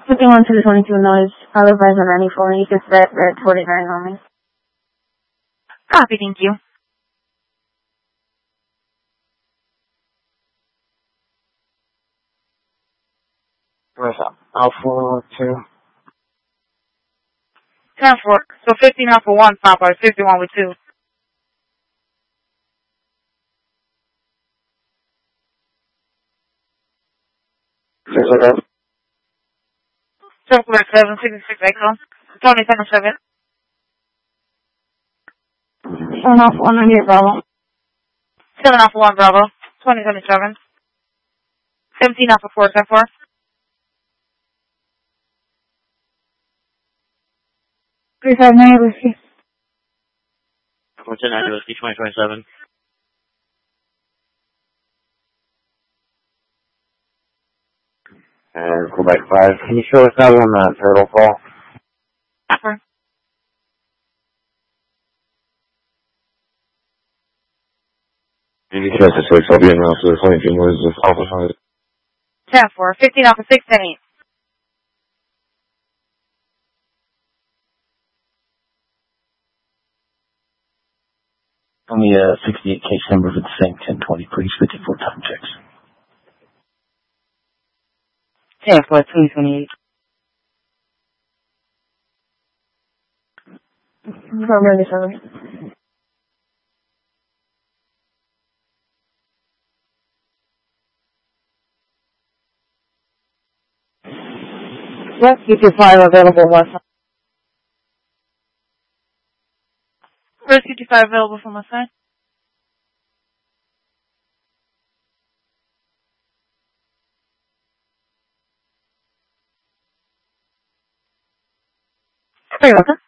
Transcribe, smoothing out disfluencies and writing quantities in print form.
51 to the 22 noise. I'll advise on any phone. You can set red 49 on me. Copy, thank you. Where's that? Alpha 2. 10-4. So 15 Alpha 1, Papa. 51 with 2. Okay. 766 Echo. Tony 707. 7 off 198 Bravo. 7 Alpha 1 Bravo. 2077. 17 Alpha 4, 10-4. 359 Whiskey. 410 Whiskey 2027. And Quebec 5. Can you show us out on that turtle call? Sure. Can you show us the 6? I'll be in route to the 22 noise of Alpha 5. 10-4. 15 Alpha 6, 10-8. On the 68 case number for the same 1020, please. 54 time checks. 10-4, 228. From 97. Yep, UT5 available one side. Where's UT5 available from my side? Very welcome.